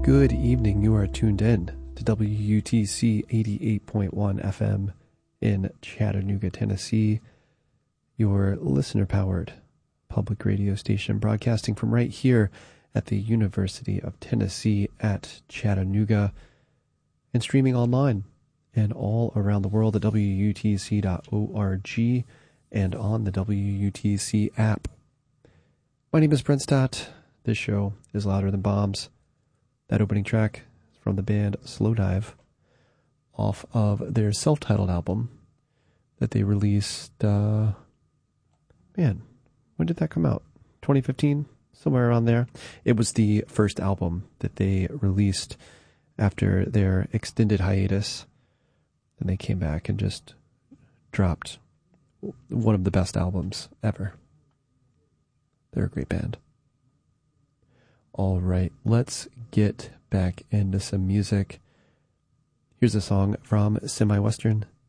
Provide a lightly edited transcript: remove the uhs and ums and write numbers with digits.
Good evening. You are tuned in to WUTC 88.1 FM in Chattanooga, Tennessee, your listener-powered public radio station broadcasting from right here at the University of Tennessee at Chattanooga and streaming online and all around the world at WUTC.org and on the WUTC app. My name is Brent Stott. This show is Louder Than Bombs. That opening track is from the band Slowdive off of their self-titled album that they released, when did that come out? 2015? Somewhere around there. It was the first album that they released after their extended hiatus, and they came back and just dropped one of the best albums ever. They're a great band. All right, let's get back into some music. Here's a song from Semi-Western